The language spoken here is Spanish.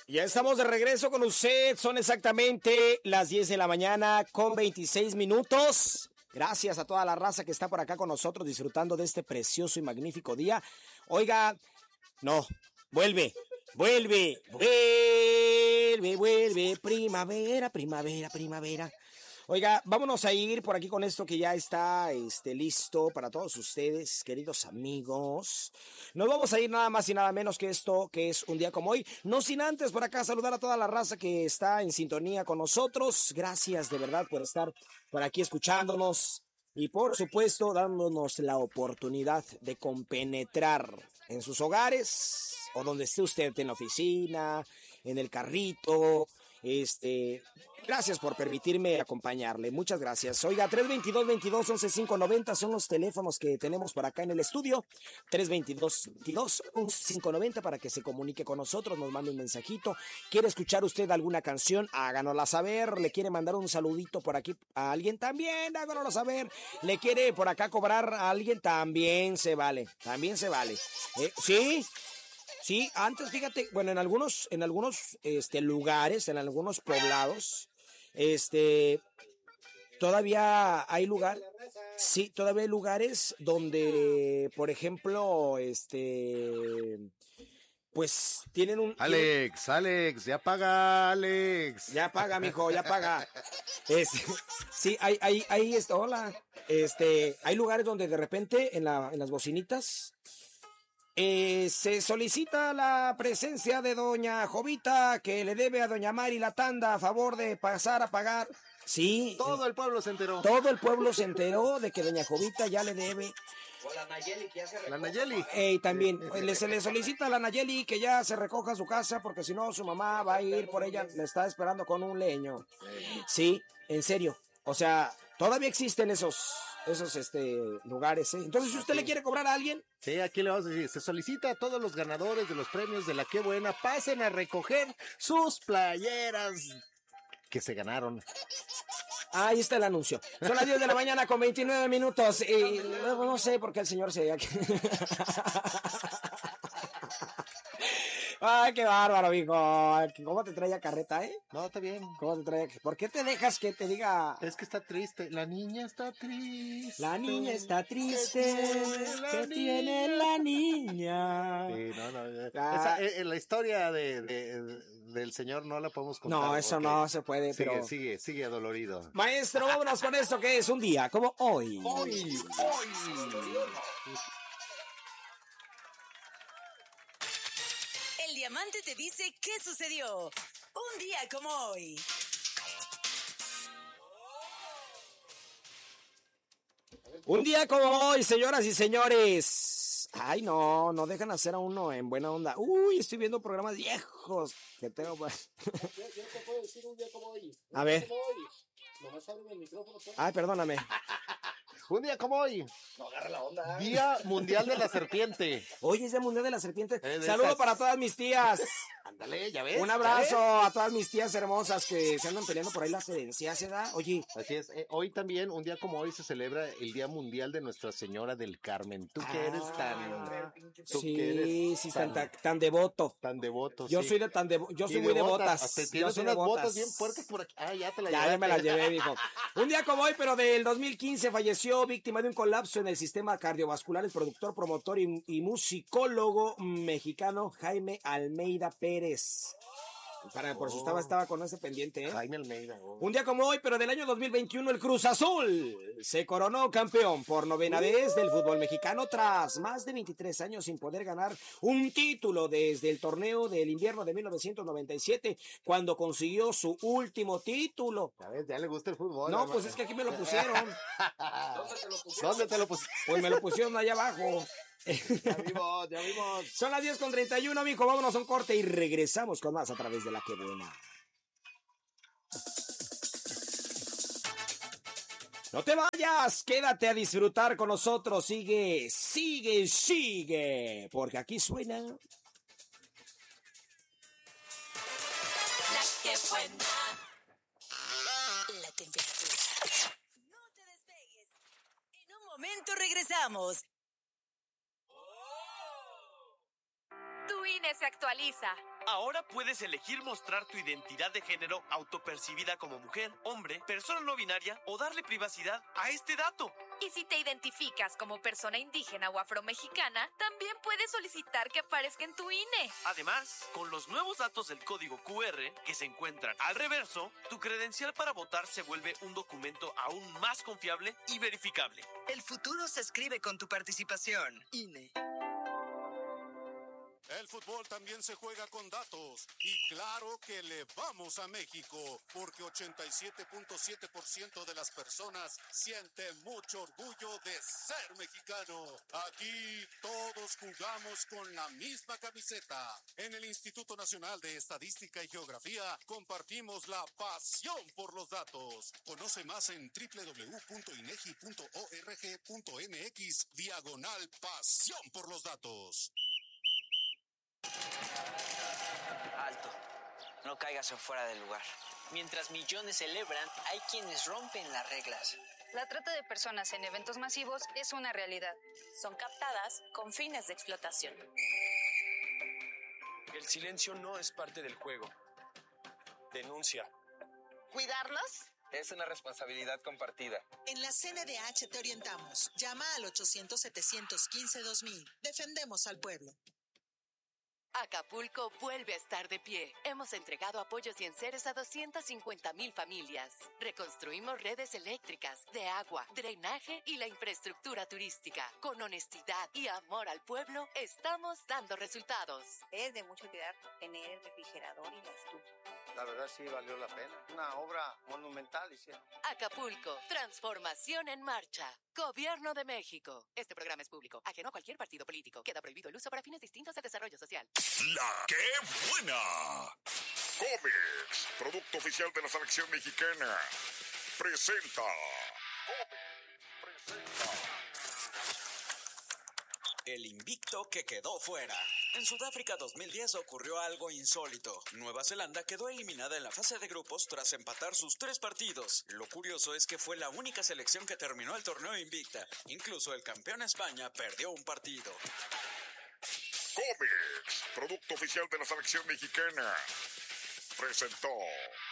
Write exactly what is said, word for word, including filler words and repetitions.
Ya estamos de regreso con usted. Son exactamente las diez de la mañana con veintiséis minutos. Gracias a toda la raza que está por acá con nosotros disfrutando de este precioso y magnífico día. Oiga, no, vuelve, vuelve, vuelve, vuelve, primavera, primavera, primavera. Oiga, vámonos a ir por aquí con esto que ya está este, listo para todos ustedes, queridos amigos. Nos vamos a ir nada más y nada menos que esto, que es un día como hoy. No sin antes por acá saludar a toda la raza que está en sintonía con nosotros. Gracias de verdad por estar por aquí escuchándonos. Y por supuesto dándonos la oportunidad de compenetrar en sus hogares o donde esté usted, en la oficina, en el carrito. Este, gracias por permitirme acompañarle, muchas gracias. Oiga, tres veintidós, veintidós, once, quinientos noventa son los teléfonos que tenemos por acá en el estudio. tres veintidós, veintidós, once, quinientos noventa para que se comunique con nosotros, nos mande un mensajito. ¿Quiere escuchar usted alguna canción? Háganosla saber. ¿Le quiere mandar un saludito por aquí a alguien? También, háganoslo saber. ¿Le quiere por acá cobrar a alguien? También se vale, también se vale. ¿Eh? ¿Sí? Sí, antes, fíjate, bueno, en algunos, en algunos, este, lugares, en algunos poblados, este, todavía hay lugar, sí, todavía hay lugares donde, por ejemplo, este, pues, tienen un... Alex, tienen, Alex, ya paga, Alex. Ya paga, mijo, ya paga. Este, sí, hay, hay, hay, esto, hola, este, hay lugares donde de repente, en la, en las bocinitas, Eh, se solicita la presencia de doña Jovita, que le debe a doña Mari la tanda a favor de pasar a pagar. Sí. Todo el pueblo se enteró. Todo el pueblo se enteró de que doña Jovita ya le debe. O la Nayeli, que ya se recoja. La Nayeli. Eh, también le, se le solicita a la Nayeli que ya se recoja a su casa, porque si no su mamá va a ir por ella, le está esperando con un leño. Sí, en serio. O sea, todavía existen esos, esos este, lugares, ¿eh? Entonces, si usted le quiere cobrar a alguien... Sí, aquí le vamos a decir, se solicita a todos los ganadores de los premios de la Qué Buena, pasen a recoger sus playeras que se ganaron. Ahí está el anuncio. Son las diez de la mañana con veintinueve minutos. Y luego no sé por qué el señor se... Ay, qué bárbaro, hijo. ¿Cómo te trae a carreta, eh? No, está bien. ¿Cómo te trae? ¿Por qué te dejas que te diga? Es que está triste. La niña está triste. La niña está triste. ¿Qué ¿Qué tiene la niña? Sí, no, no. Ah. Esa, eh, la historia de, de, del señor no la podemos contar. No, eso no se puede, sigue, pero... Sigue, sigue adolorido. Maestro, vámonos con esto que es un día como hoy. Hoy, hoy. El diamante te dice qué sucedió. Un día como hoy. Un día como hoy, señoras y señores. Ay, no, no dejan hacer a uno en buena onda. Uy, estoy viendo programas viejos que tengo. Yo, yo te puedo decir un día como hoy. Un A día ver. como hoy. Nomás abren el micrófono. pues. Ay, perdóname. Un día como hoy. No agarra la onda. Día Mundial de la Serpiente. Hoy es el Mundial de la Serpiente. Eh, de Saludo esas. para todas mis tías. Ándale, ya ves. Un abrazo a todas mis tías hermosas que se andan peleando por ahí las herencias, ¿se da? Oye. Así es, eh, hoy también, un día como hoy, se celebra el Día Mundial de Nuestra Señora del Carmen. Tú que eres tan... tú Sí, que eres sí, tan, tan, tan, tan devoto. tan devoto. Yo sí. soy de tan devo, yo soy Y muy de botas. Hasta Yo tienes soy de unas botas. botas bien puercas por aquí. Ah, ya te la Ya, llevaste. ya me las llevé, dijo. Un día como hoy, pero del dos mil quince, falleció víctima de un colapso en el sistema cardiovascular el productor, promotor y, y musicólogo mexicano Jaime Almeida Pérez. Para, por eso estaba, estaba con ese pendiente, ¿eh? Jaime Almeida. Oh. Un día como hoy, pero del año dos mil veintiuno, el Cruz Azul se coronó campeón por novena vez del fútbol mexicano tras más de veintitrés años sin poder ganar un título desde el torneo del invierno de mil novecientos noventa y siete, cuando consiguió su último título. A ver, ya le gusta el fútbol. No, hermano. pues es que aquí me lo pusieron. ¿Dónde te lo pusieron? ¿Dónde te lo pusiste? Pues me lo pusieron allá abajo. Ya vimos, ya vimos. Son las diez con treinta y uno, mijo. Vámonos a un corte y regresamos con más a través de La Qué Buena. No te vayas, quédate a disfrutar con nosotros. Sigue, sigue, sigue. Porque aquí suena. La que buena. La temperatura. No te despegues. En un momento regresamos. Tu I N E se actualiza. Ahora puedes elegir mostrar tu identidad de género autopercibida como mujer, hombre, persona no binaria o darle privacidad a este dato. Y si te identificas como persona indígena o afromexicana, también puedes solicitar que aparezca en tu I N E. Además, con los nuevos datos del código Q R que se encuentran al reverso, tu credencial para votar se vuelve un documento aún más confiable y verificable. El futuro se escribe con tu participación. I N E. El fútbol también se juega con datos y claro que le vamos a México porque ochenta y siete punto siete por ciento de las personas siente mucho orgullo de ser mexicano. Aquí todos jugamos con la misma camiseta. En el Instituto Nacional de Estadística y Geografía compartimos la pasión por los datos. Conoce más en doble u doble u doble u punto inegi punto org punto mx diagonal pasión por los datos. Alto, no caigas en fuera del lugar. Mientras millones celebran, hay quienes rompen las reglas. La trata de personas en eventos masivos es una realidad. Son captadas con fines de explotación. El silencio no es parte del juego. Denuncia. ¿Cuidarlos? Es una responsabilidad compartida. En la C N D H te orientamos. Llama al ochocientos, setecientos quince, dos mil. Defendemos al pueblo. Acapulco vuelve a estar de pie. Hemos entregado apoyos y enseres a doscientas cincuenta mil familias. Reconstruimos redes eléctricas, de agua, drenaje y la infraestructura turística. Con honestidad y amor al pueblo, estamos dando resultados. Es de mucho cuidar tener el refrigerador y la estufa. La verdad sí valió la pena. Una obra monumental hicieron. Acapulco, transformación en marcha. Gobierno de México. Este programa es público, ajeno a cualquier partido político. Queda prohibido el uso para fines distintos al desarrollo social. ¡La qué buena! Comex, producto oficial de la selección mexicana, presenta. Comex presenta. El invicto que quedó fuera. En Sudáfrica dos mil diez ocurrió algo insólito. Nueva Zelanda quedó eliminada en la fase de grupos tras empatar sus tres partidos. Lo curioso es que fue la única selección que terminó el torneo invicta. Incluso el campeón España perdió un partido. Comex, producto oficial de la selección mexicana, presentó.